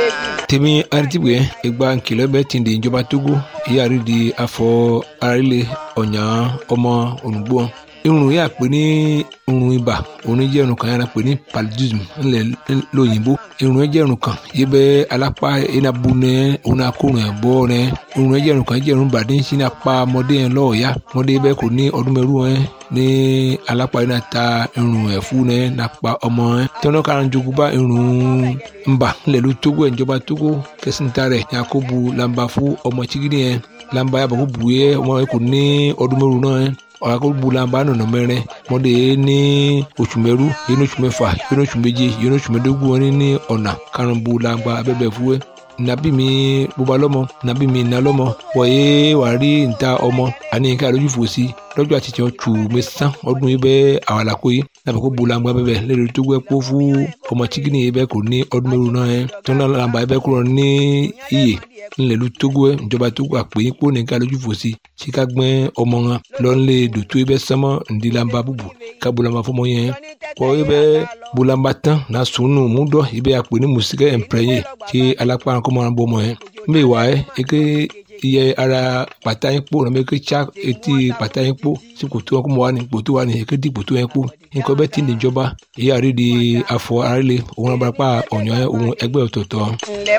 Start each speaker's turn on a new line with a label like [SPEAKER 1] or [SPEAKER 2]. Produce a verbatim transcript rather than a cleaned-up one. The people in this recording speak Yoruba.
[SPEAKER 1] tèmi aritibwe egba nkìlọ bẹ ti di ìjọba Togo ìyàrí di afọ arílẹ ọ̀nyà ọmọ ònùgbò irun yà pé ní irun ibà òun jẹ́ irun kan yàrá pé ní paludism ńlẹ̀ lóyìnbó irun jẹ́ irun kan yìí bẹ́ alápá enabu nẹ òun akórun ẹ̀ bọ́ nẹ irun jẹ́ irun kan jẹ́ irun bàdé ń sin apá ọmọdé yẹn lọ́ọ̀yà ọmọdé bẹ́ẹ̀ kò ní ọdún mẹ́rù ẹ̀ ní alápá yẹn ta irun ẹ̀ fún ẹ̀ nàpa ọmọ ẹ̀ tọ́nà kan jogun bá irun ńbà ńlẹ̀ ló Togo ẹ̀ ìjọba Togo kẹsìntà rẹ̀ yakubu lamba fún ọmọ chigidi yẹn lamba yàbọ̀ kó bu yẹ ọmọ yẹn kò ní ọdún mẹ́rù náà ẹ̀ ọ̀rọ̀ bulamba nọ̀nà mẹ́rin mọ́dé ní oṣù mẹ́rú yẹn ní oṣù mẹ́fà yẹn ní oṣù méje yẹn ní oṣù mẹ́dógún wọn ní ọ̀nà karùn-ún bulamba abẹ́bẹ̀ fúwẹ́ nàbí mi bóba lọ́mọ nàbí mi nà lọ́mọ wọ̀nyé wà rí níta ọmọ àní ká lójú fò sí lọ́jọ́ àti tiẹ̀ tù mí sán ọdún yìí bẹ́ẹ̀ àwọn àlàkó yìí nàbí kó bulamba bẹ́ẹ̀ lẹ́rìí tó gbẹ́ kó fún ọmọ chikini yìí bẹ́ẹ̀ kò ní ọdún mẹ́rù náà yẹn tọ́nà làǹbà yìí bẹ́ẹ̀ kúrò ní iyè ńlẹ̀lú Togo ẹ̀ ìjọba Togo àpè yín kó nìkan lójú fò sí tí ká gbẹ́ ọmọ wọn lọ́nlé dòtó ibẹ̀ sánmọ́ ńdílamba búbu ká bulamba fọmọ yẹn kọ́ ibẹ̀ bulamba tán na sùnù múdọ̀ ibẹ̀ àpè ní mùsíkẹ́ ẹ̀ǹpẹ̀rẹ̀yìn tí alápá kọ́mọ náà bọ́ ọmọ yẹn mbẹ́ wà ẹ́ eke iye ara pàtà yín kpó nàbẹ́ eke tsa etí pàtà yín kpó sí kòtò wọn kọ́mọ wà ní kòtò wà ní eke di kòtò yẹn kpó nǹkan bẹ́ẹ̀ ti níjọba èyí àrídìí afọ àrílẹ̀ òun abarapá ọ̀nyọ́ òun ẹgbẹ́ ọ̀tọ̀ọ̀tọ̀.